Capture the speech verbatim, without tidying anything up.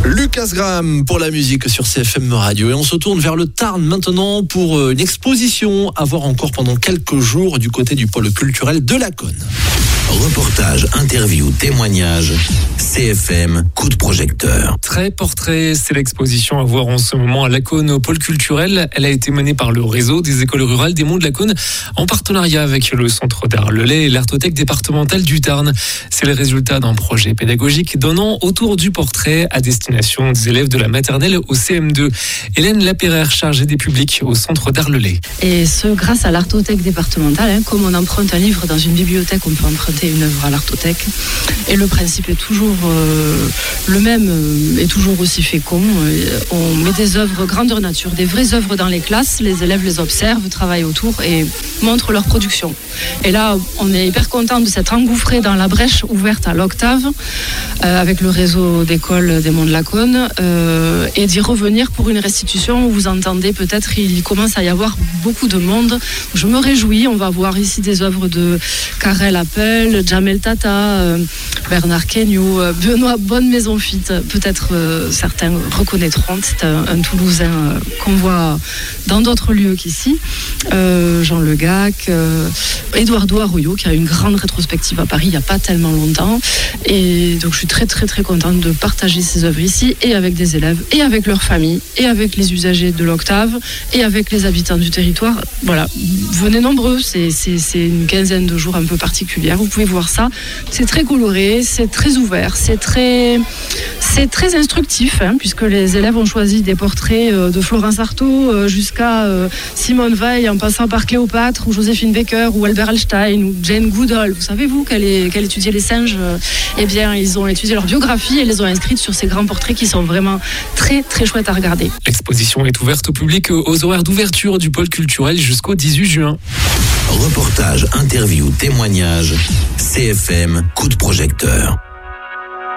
Lucas Graham pour la musique sur C F M Radio. Et on se tourne vers le Tarn maintenant pour une exposition à voir encore pendant quelques jours du côté du pôle culturel de Laconne. Reportage, interview, témoignage, C F M, coup de projecteur. Très portrait, c'est l'exposition à voir en ce moment à Laconne au pôle culturel. Elle a été menée par le réseau des écoles rurales des Monts de Laconne en partenariat avec le Centre d'Art Lelay et l'Artothèque départementale du Tarn. C'est le résultat d'un projet pédagogique donnant autour du portrait à destination des élèves de la maternelle au C M deux. Hélène Lapéraire, chargée des publics au Centre d'Art Lelay. Et ce, grâce à l'Artothèque départementale, hein, comme on emprunte un livre dans une bibliothèque, on peut emprunter une œuvre à l'Artothèque. Et le principe est toujours euh, le même, euh, est toujours aussi fécond. On met des œuvres grandeur nature, des vraies œuvres dans les classes, les élèves les observent, travaillent autour et montrent leur production. Et là, on est hyper content de s'être engouffré dans la brèche ouverte à l'Octave, euh, avec le réseau d'écoles des Monts de Laconne, euh, et d'y revenir pour une restitution où vous entendez peut-être, il commence à y avoir beaucoup de monde. Je me réjouis, on va voir ici des œuvres de Karel Appel, Jamel Tata, euh, Bernard Kenyo, euh, Benoît Bonne-Maison-Fit, peut-être euh, certains reconnaîtront, c'est un, un Toulousain euh, qu'on voit dans d'autres lieux qu'ici, euh, Jean Le Gac, euh, Eduardo Arroyo qui a une grande rétrospective à Paris il n'y a pas tellement longtemps, et donc je suis très très très contente de partager ces œuvres ici, et avec des élèves, et avec leurs familles, et avec les usagers de l'Octave, et avec les habitants du territoire. Voilà, venez nombreux, c'est, c'est, c'est une quinzaine de jours un peu particulière, vous pouvez voir ça, c'est très coloré, c'est très ouvert, c'est très, c'est très instructif, hein, puisque les élèves ont choisi des portraits de Florence Artaud jusqu'à Simone Veil, en passant par Cléopâtre ou Joséphine Baker ou Albert Einstein ou Jane Goodall. Vous savez, vous, qu'elle, est, qu'elle étudiait les singes, eh bien, ils ont étudié leur biographie et les ont inscrites sur ces grands portraits qui sont vraiment très, très chouettes à regarder. L'exposition est ouverte au public aux horaires d'ouverture du pôle culturel jusqu'au dix-huit juin. Reportage, interview, témoignage, C F M, coup de projecteur.